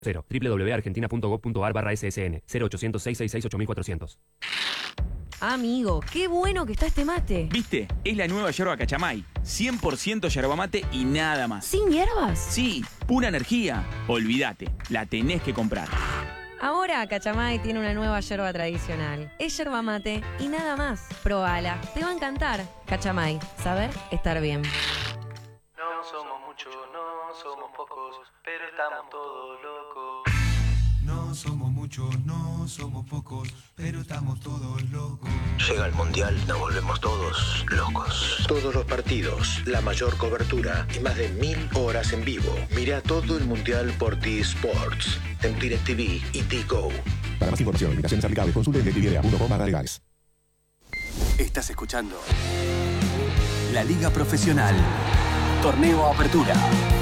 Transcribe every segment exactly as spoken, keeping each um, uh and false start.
cero. doble u doble u doble u punto argentina punto gob punto ar barra ese ese ene. cero ochocientos, seiscientos sesenta y seis, ocho mil cuatrocientos. Amigo, qué bueno que está este mate. ¿Viste? Es la nueva yerba Cachamay. cien por ciento yerba mate y nada más. ¿Sin hierbas? Sí, pura energía. Olvídate, la tenés que comprar. Ahora Cachamay tiene una nueva yerba tradicional. Es yerba mate y nada más. Probala, te va a encantar. Cachamay, saber estar bien. No somos muchos, no somos pocos, pero estamos todos locos. No somos muchos, no somos pocos, pero estamos todos locos. Llega el Mundial, nos volvemos todos locos. Todos los partidos, la mayor cobertura y más de mil horas en vivo. Mira todo el Mundial por T-Sports, en DirecTV y T-Go. Para más información, limitaciones aplicables, consulte en directv punto com barra legales. Estás escuchando La Liga Profesional. Torneo Apertura.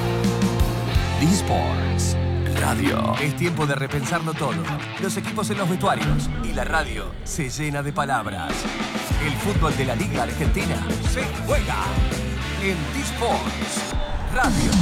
T-Sports Radio. Es tiempo de repensarlo todo. Los equipos en los vestuarios y la radio se llena de palabras. El fútbol de la Liga Argentina se juega en T-Sports Radio.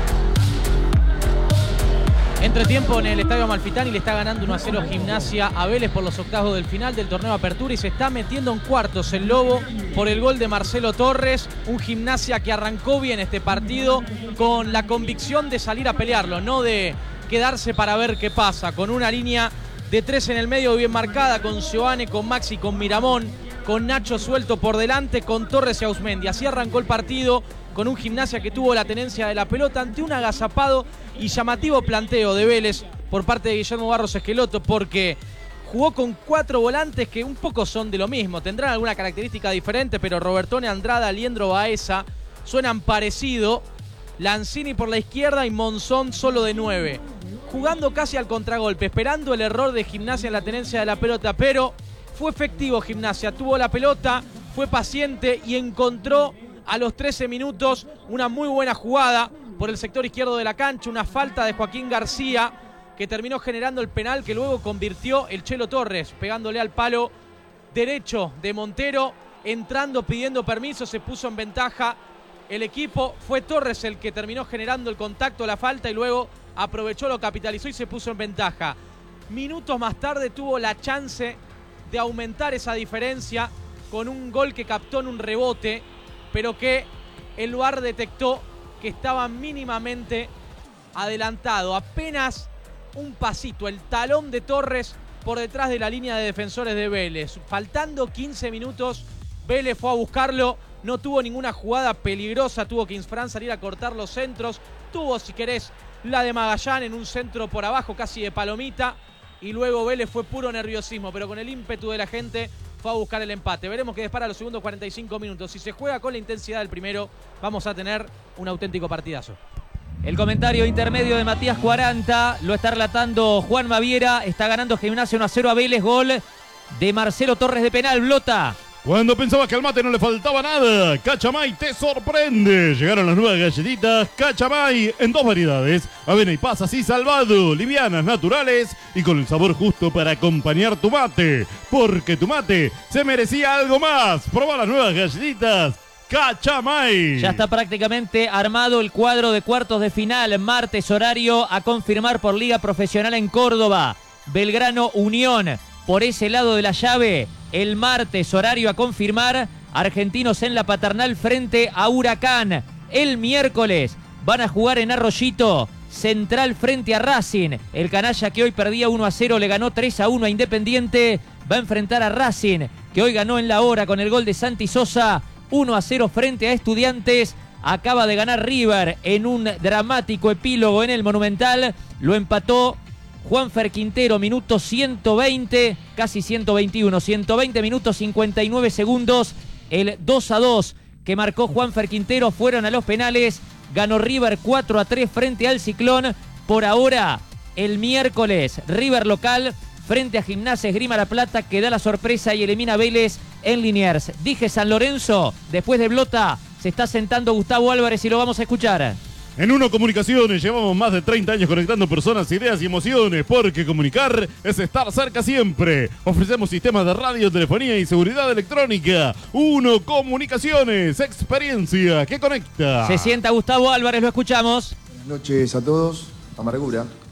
Entretiempo en el Estadio Amalfitani, le está ganando uno a cero Gimnasia a Vélez por los octavos del final del torneo Apertura y se está metiendo en cuartos el Lobo por el gol de Marcelo Torres. Un Gimnasia que arrancó bien este partido con la convicción de salir a pelearlo, no de quedarse para ver qué pasa, con una línea de tres en el medio bien marcada, con Giovane, con Maxi, con Miramón, con Nacho suelto por delante, con Torres y Ausmendi. Así arrancó el partido, con un Gimnasia que tuvo la tenencia de la pelota ante un agazapado y llamativo planteo de Vélez por parte de Guillermo Barros Esqueloto, porque jugó con cuatro volantes que un poco son de lo mismo, tendrán alguna característica diferente, pero Robertone Andrada, Liendro Baeza suenan parecido. Lanzini por la izquierda y Monzón solo de nueve, jugando casi al contragolpe, esperando el error de Gimnasia en la tenencia de la pelota, pero fue efectivo Gimnasia, tuvo la pelota, fue paciente y encontró a los trece minutos una muy buena jugada por el sector izquierdo de la cancha, una falta de Joaquín García que terminó generando el penal que luego convirtió el Chelo Torres, pegándole al palo derecho de Montero, entrando, pidiendo permiso, se puso en ventaja el equipo. Fue Torres el que terminó generando el contacto, la falta, y luego aprovechó, lo capitalizó y se puso en ventaja. Minutos más tarde tuvo la chance de aumentar esa diferencia con un gol que captó en un rebote, pero que el V A R detectó que estaba mínimamente adelantado, apenas un pasito, el talón de Torres por detrás de la línea de defensores de Vélez. Faltando quince minutos, Vélez fue a buscarlo, no tuvo ninguna jugada peligrosa, tuvo que Insfrán salir a cortar los centros, tuvo, si querés, la de Magallán en un centro por abajo, casi de palomita, y luego Vélez fue puro nerviosismo, pero con el ímpetu de la gente fue a buscar el empate. Veremos qué dispara los segundos cuarenta y cinco minutos. Si se juega con la intensidad del primero, vamos a tener un auténtico partidazo. El comentario intermedio de Matías cuarenta lo está relatando Juan Maviera. Está ganando Gimnasia uno a cero a Vélez. Gol de Marcelo Torres de penal. Blota. Cuando pensabas que al mate no le faltaba nada, Cachamay te sorprende. Llegaron las nuevas galletitas Cachamay en dos variedades: avena y pasas y salvado, livianas, naturales y con el sabor justo para acompañar tu mate. Porque tu mate se merecía algo más. Probá las nuevas galletitas Cachamay. Ya está prácticamente armado el cuadro de cuartos de final. Martes, horario a confirmar por Liga Profesional en Córdoba. Belgrano Unión. Por ese lado de la llave, el martes, horario a confirmar, Argentinos en la Paternal frente a Huracán. El miércoles van a jugar en Arroyito, Central frente a Racing. El canalla que hoy perdía uno a cero le ganó tres a uno a Independiente. Va a enfrentar a Racing, que hoy ganó en la hora con el gol de Santi Sosa. uno a cero frente a Estudiantes. Acaba de ganar River en un dramático epílogo en el Monumental. Lo empató Juanfer Quintero, minuto ciento veinte, casi ciento veintiuno, ciento veinte minutos cincuenta y nueve segundos. El dos a dos que marcó Juanfer Quintero, fueron a los penales. Ganó River cuatro a tres frente al Ciclón. Por ahora, el miércoles, River local frente a Gimnasia Esgrima La Plata, que da la sorpresa y elimina a Vélez en Liniers. Dije San Lorenzo, después de Blota, se está sentando Gustavo Álvarez y lo vamos a escuchar. En Uno Comunicaciones llevamos más de treinta años conectando personas, ideas y emociones, porque comunicar es estar cerca siempre. Ofrecemos sistemas de radio, telefonía y seguridad electrónica. Uno Comunicaciones, experiencia que conecta. Se sienta Gustavo Álvarez, lo escuchamos. Buenas noches a todos. Amargura.